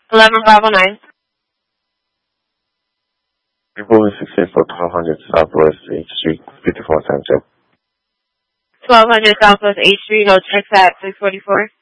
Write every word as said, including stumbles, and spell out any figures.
eleven five oh nine. Reporting sixteen for twelve hundred Southwest H Street, fifty-four times up. twelve hundred Southwest H Street, no checks at six forty-four.